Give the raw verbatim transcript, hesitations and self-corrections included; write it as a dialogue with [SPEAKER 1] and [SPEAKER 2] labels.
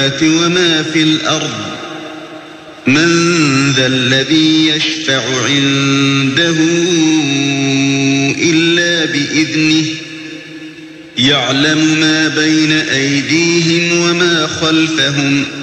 [SPEAKER 1] السماوات وما في الأرض من ذا الذي يشفع عنده إلا بإذنه يعلم ما بين أيديهم وما خلفهم